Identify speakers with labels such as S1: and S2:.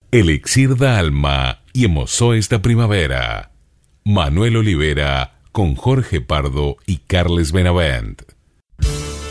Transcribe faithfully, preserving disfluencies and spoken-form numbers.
S1: Elixir da alma y emozó esta primavera. Manuel Olivera con Jorge Pardo y Carles Benavent.